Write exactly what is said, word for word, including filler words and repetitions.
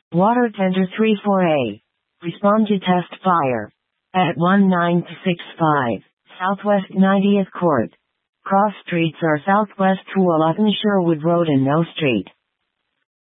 Water Tender three four A. Respond to test fire. At one nine six five, Southwest ninetieth Court. Cross streets are southwest Tualatin Sherwood Road and No Street.